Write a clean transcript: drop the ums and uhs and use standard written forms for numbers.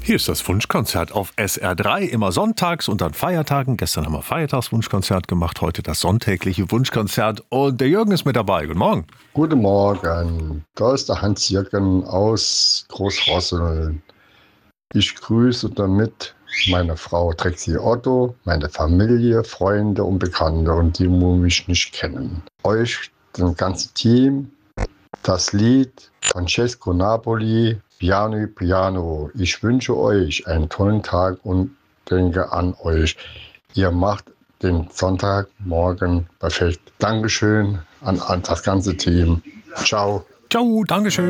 Hier ist das Wunschkonzert auf SR3, immer sonntags und an Feiertagen. Gestern haben wir Feiertagswunschkonzert gemacht, heute das sonntägliche Wunschkonzert. Und der Jürgen ist mit dabei. Guten Morgen. Guten Morgen, da ist der Hans-Jürgen aus Großrosseln. Ich grüße damit meine Frau Trixie Otto, meine Familie, Freunde und Bekannte und die, die mich nicht kennen. Euch, das ganze Team, das Lied Francesco Napoli, Piano Piano. Ich wünsche euch einen tollen Tag und denke an euch. Ihr macht den Sonntagmorgen perfekt. Dankeschön an das ganze Team. Ciao. Ciao, Dankeschön.